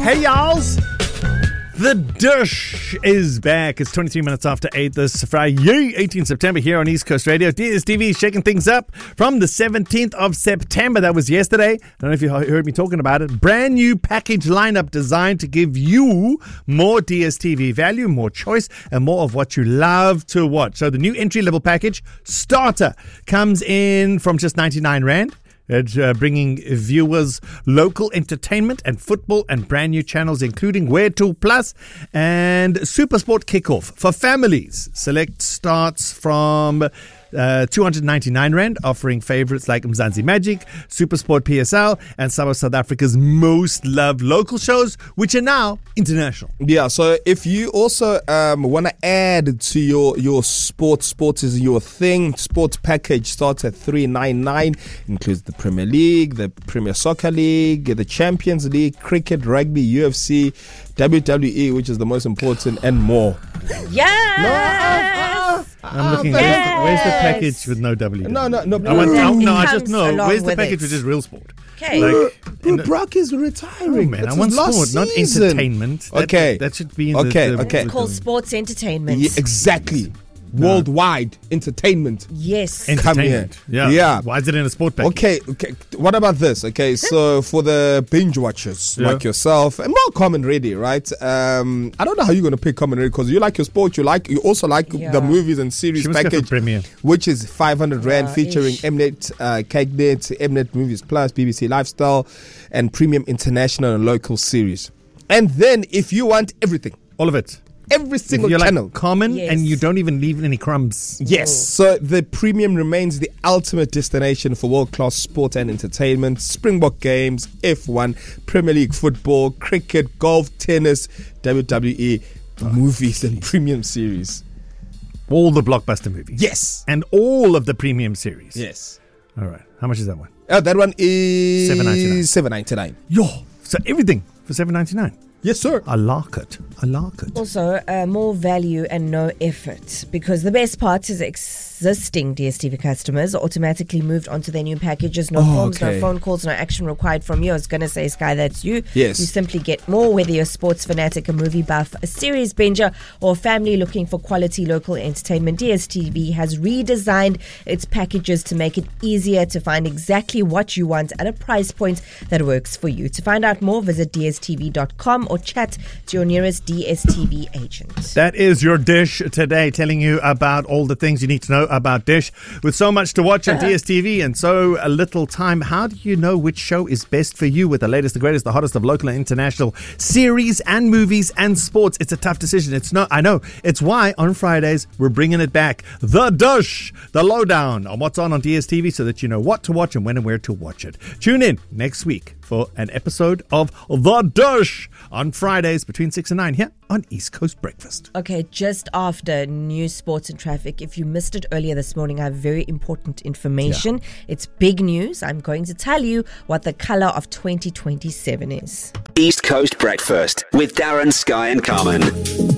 Hey, y'alls. The Dish is back. It's 23 minutes after 8 this Friday, 18 September here on East Coast Radio. DSTV shaking things up from the 17th of September. That was yesterday. I don't know if you heard me talking about it. Brand new package lineup designed to give you more DSTV value, more choice, and more of what you love to watch. So the new entry-level package, Starter, comes in from just 99 Rand. It's bringing viewers local entertainment and football and brand new channels, including Where To Plus and Supersport Kickoff for families. Select starts from 299 Rand, offering favorites like Mzansi Magic, Supersport PSL, and some of South Africa's most loved local shows, which are now international. Yeah, so if you also want to add to your sports is your thing. Sports package starts at 399, includes the Premier League, the Premier Soccer League, the Champions League, cricket, rugby, UFC, WWE, which is the most important, and more. Yes! I'm looking. Where's the package with no W? No. I just know. Where's the package with just real sport? Okay. Brock is retiring. Oh, man, That's I want his last sport, not season. entertainment. That should be in Okay. It's called sports entertainment. Yeah, exactly. Worldwide entertainment. Yes. Entertainment. Yeah. Why is it in a sport package? Okay. What about this? Okay, so for the binge watchers like yourself, and more common really, right? I don't know how you're going to pick common really, because you like your sport, you also like the movies and series package, which is 500 Rand, featuring Mnet, Kagnet, Mnet Movies Plus, BBC Lifestyle, and premium international and local series. And then if you want everything, all of it. Every single you're channel. Like common, and you don't even leave any crumbs. Yes. So the premium remains the ultimate destination for world-class sport and entertainment. Springbok games, F1, Premier League football, cricket, golf, tennis, WWE, movies and premium series. All the blockbuster movies. Yes. And all of the premium series. Yes. All right. How much is that one? That one is $7.99. Yo. So everything for $7.99. Yes, sir. I like it. Also, more value and no effort, because the best part is existing DSTV customers automatically moved onto their new packages. No forms, no phone calls, no action required from you. I was going to say, Sky, that's you. Yes. You simply get more, whether you're a sports fanatic, a movie buff, a series binger, or a family looking for quality local entertainment. DSTV has redesigned its packages to make it easier to find exactly what you want at a price point that works for you. To find out more, visit dstv.com or chat to your nearest DSTV agent. That is your Dish today, telling you about all the things you need to know about Dish. With so much to watch on DSTV and so little time, how do you know which show is best for you with the latest, the greatest, the hottest of local and international series and movies and sports? It's a tough decision. I know. It's why on Fridays we're bringing it back. The Dish, the lowdown on what's on DSTV, so that you know what to watch and when and where to watch it. Tune in next week for an episode of The Dish on Fridays between 6 and 9 here on East Coast Breakfast. Okay, just after news, sports and traffic. If you missed it earlier this morning, I have very important information. It's big news. I'm going to tell you what the colour of 2027 is. East Coast Breakfast with Darren, Sky and Carmen.